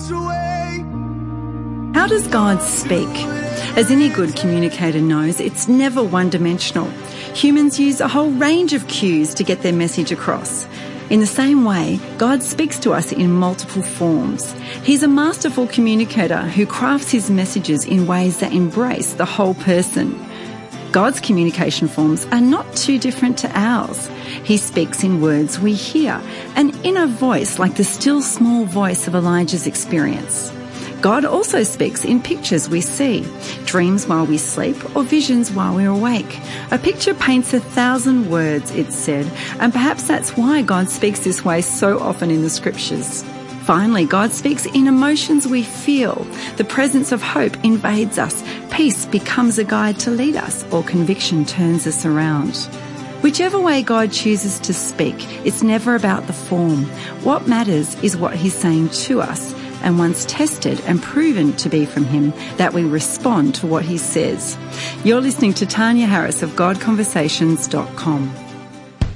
How does God speak? As any good communicator knows, it's never one-dimensional. Humans use a whole range of cues to get their message across. In the same way, God speaks to us in multiple forms. He's a masterful communicator who crafts his messages in ways that embrace the whole person. God's communication forms are not too different to ours. He speaks in words we hear, an inner voice like the still small voice of Elijah's experience. God also speaks in pictures we see, dreams while we sleep, or visions while we're awake. A picture paints 1,000 words, it's said, and perhaps that's why God speaks this way so often in the scriptures. Finally, God speaks in emotions we feel. The presence of hope invades us. Peace becomes a guide to lead us, or conviction turns us around. Whichever way God chooses to speak, it's never about the form. What matters is what he's saying to us, and once tested and proven to be from him, that we respond to what he says. You're listening to Tanya Harris of GodConversations.com.